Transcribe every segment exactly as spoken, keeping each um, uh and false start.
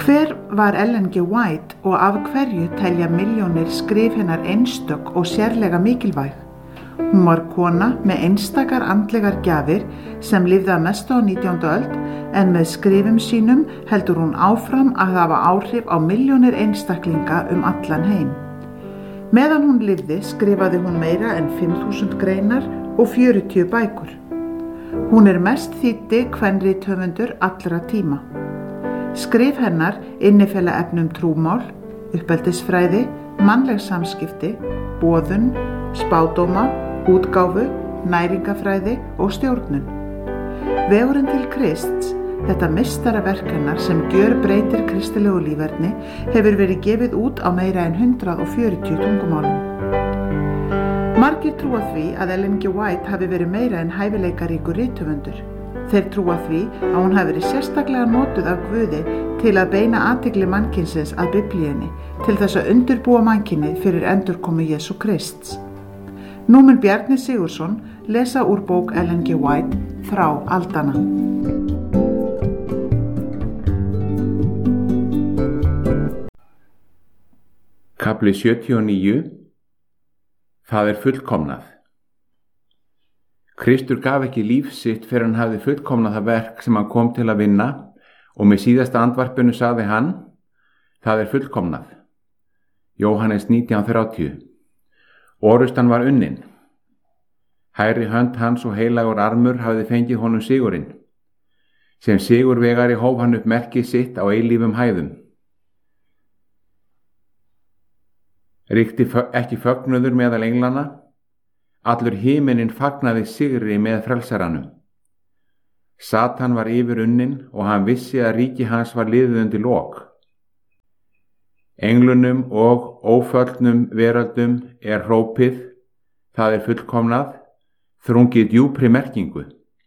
Hver var Ellen G. White og af hverju telja milljónir skrif hennar einstök og sérlega mikilvæg? Hún var kona með einstakar andlegar gjafir sem lifði að mestu á nítjándu öld en með skrifum sínum heldur hún áfram að hafa áhrif á milljónir einstaklinga um allan heim. Meðan hún lifði skrifaði hún meira en fimm þúsund greinar og fjörutíu bækur. Hún er mest þýddi kvenrithöfundur allra tíma. Skrif hennar innifela efnum trúmál, uppeldisfræði, mannleg samskipti, boðun, spádóma, útgáfu, næringafræði og stjórnun. Vegurinn til Krists, þetta meistaraverk hennar sem gjörbreytir kristilegu líferni, hefur verið gefið út á meira en hundrað og fjörutíu tungumálum. Margir trúa því að Ellen G. White hafi verið meira en hæfileikaríkur rithöfundur. Þeir trúa því að hún hafi verið sérstaklega notuð af Guði til að beina athygli mannkynsins að Biblíunni til þess að undirbúa mannkynið fyrir endurkomu Jesú Krists. Nú mun Bjarni Sigurðsson lesa úr bók Ellen G. White Þrá aldanna. Kafli sjötíu og níu. Það er fullkomnað. Kristur gaf ekki líf sitt fyrir hann hafði fullkomnað það verk sem hann kom til að vinna og með síðasta andvarpinu sagði hann, það er fullkomnað. Jóhannes nítján þrjátíu. Orustan var unnin. Hægri hönd hans og heilagur armur hafði fengið honum sigurinn. Sem sigurvegari hóf hann upp merkið sitt á eilífum hæðum. Ríkti ekki fögnuður meðal englana. Allur himinin fagnaði sigri með frelsaranum. Satan var yfir unnin og hann vissi að ríki hans var liðið undir lok. Englunum og óföllnum veröldum er hrópið, það er fullkomnað, þrungið djúpri merkingu.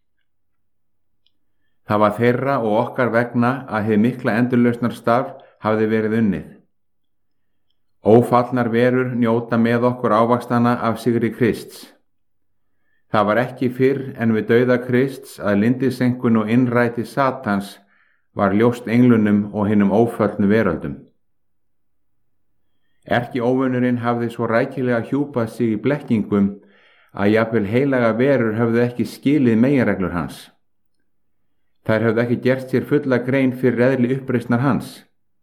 Það var þeirra og okkar vegna að hið mikla endurlausnarstarf hafði verið unnið. Ófallnar verur njóta með okkur ávaxtana af sigri Krists. Það var ekki fyrr en við dauða Krists að lindisenkun og innræti Satans var ljóst englunum og hinum óföllnu veröldum. Erki óvinurinn hafði svo rækilega hjúpað sig í blekkingum að jafnvel heilaga verur höfðu ekki skilið meginreglur hans. Þær höfðu ekki gert sér fulla grein fyrir eðli uppreisnar hans.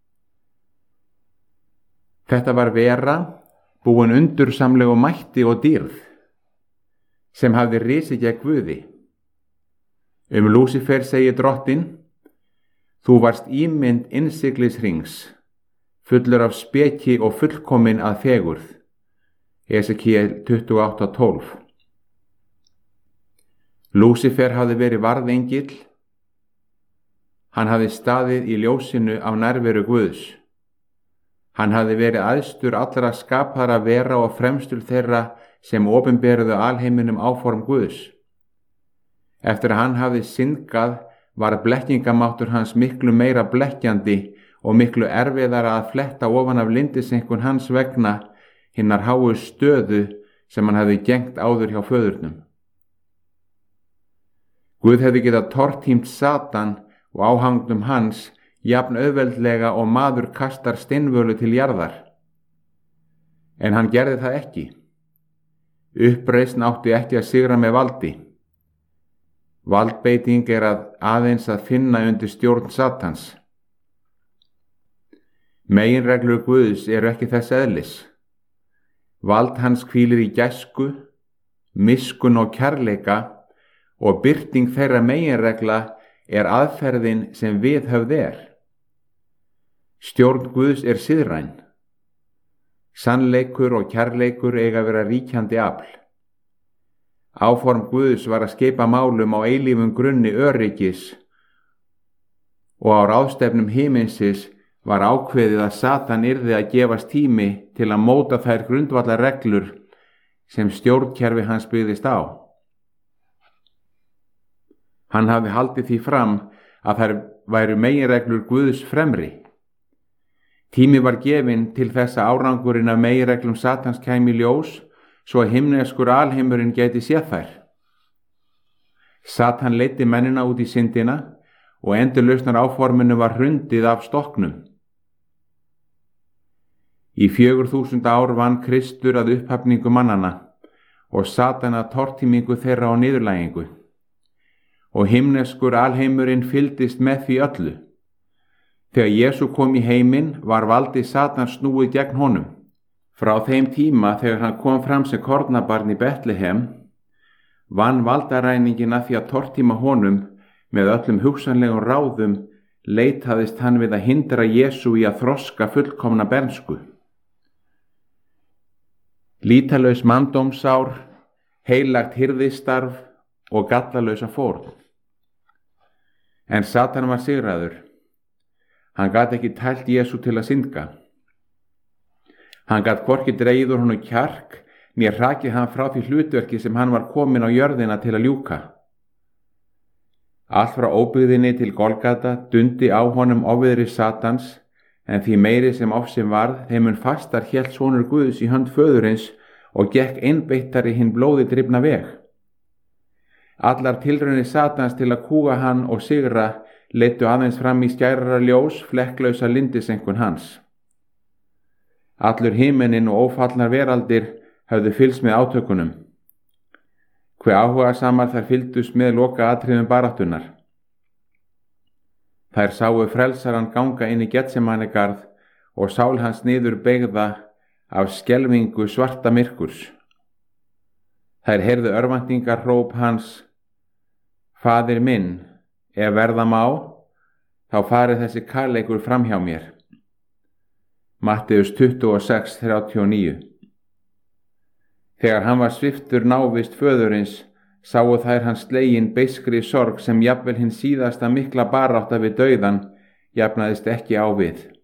Þetta var vera, búin undursamlegu mætti og dýrð, sem hafði risið gegn Guði. Um Lúsifer segir drottinn, þú varst ímynd innsiglishrings, fullur af speki og fullkomin að fegurð. Esekiel tuttugu og átta tólf. Lúsifer hafði verið varðengill, hann hafði staðið í ljósinu af nærveru Guðs. Hann hafði verið æðstur allra skapaðra vera og fremstur þeirra sem opinberuðu alheiminum áform Guðs. Eftir að hann hafði syndgað var blekkingamáttur hans miklu meira blekkjandi og miklu erfiðara að fletta ofan af lindisenkun hans vegna hinnar háu stöðu sem hann hafði gegnt áður hjá föðurnum. Guð hefði getað tortímt Satan og áhangnum hans jafn auðveldlega og maður kastar steinvölu til jarðar. En hann gerði það ekki. Uppreisn átti ekki að sigra með valdi. Valdbeiting er að aðeins að finna undir stjórn Satans. Meginreglur Guðs eru ekki þess eðlis. Vald hans hvílir í gæsku, miskun og kærleika og birting þeirra meginregla er aðferðin sem viðhöfð er. Stjórn Guðs er siðræn. Sannleikur og kærleikur eiga að vera ríkjandi afl. Áform Guðs var að skipa málum á eilífum grunni öryggis og á ráðstefnum himinsins var ákveðið að Satan yrði að gefast tími til að móta þær grundvallar reglur sem stjórnkerfi hans byggðist á. Hann hafði haldið því fram að þær væru meginreglur Guðs fremri. Tími var gefinn til þess að árangurinn af meginreglum Satans kæmi í ljós svo að himneskur alheimurinn gæti séð þær. Satan leiddi mennina út í syndina og endurlausnar áforminu var hrundið af stokknum. Í fjögur þúsund ár vann Kristur að upphafningu mannana og Satan að tortímingu þeirra á niðurlægingu. Og himneskur alheimurinn fylgdist með því öllu. Þegar Jesú kom í heiminn var valdi Satans snúið gegn honum. Frá þeim tíma þegar hann kom fram sem kornabarn í Betlehem, vann valdaræningin að því að tortíma honum með öllum hugsanlegum ráðum, leitaðist hann við að hindra Jesú í að þroska fullkomna bernsku. Lítalaus manndómsár, heilagt hirðistarf og gallalausa fórn. En Satan var sigraður. Hann gat ekki tælt Jesú til að syndga. Hann gat hvorki dregið úr honum kjark, né hrakið hann frá því hlutverki sem hann var kominn á jörðina til að ljúka. Allt frá óbyggðinni til Golgata dundi á honum ofviðri Satans, en því meiri sem ofsinn varð, þeim mun fastar hélt sonur Guðs í hönd föðurins og gekk einbeittari hinn blóði drifna veg. Allar tilraunir Satans til að kúga hann og sigra leiddu aðeins fram í skærara ljós flekklausa lindisenkun hans. Allur himinin og ófallnar veraldir höfðu fylgst með átökunum. Hve áhugasamar þær fylgdust með loka atriðum baráttunar. Þær sáu frelsaran ganga inn í Getsemanigarð og sál hans niður beygða af skelfingu svarta myrkurs. Þær heyrðu örvæntingar hróp hans: Faðir minn, ef verða má, þá farið þessi kærleikur fram hjá mér. Matteus tuttugu og sex þrjátíu og níu. Þegar hann var sviptur návist föðurins, sáu þær hans slegin beiskri sorg sem jafnvel hinn síðasta mikla barátta við dauðan jafnaðist ekki á við.